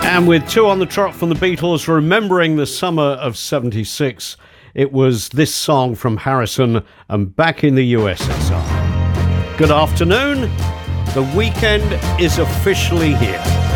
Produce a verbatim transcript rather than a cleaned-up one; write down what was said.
And with two on the trot from the Beatles, remembering the summer of seventy-six, it was this song from Harrison and Back in the U S S R. Good afternoon. The weekend is officially here.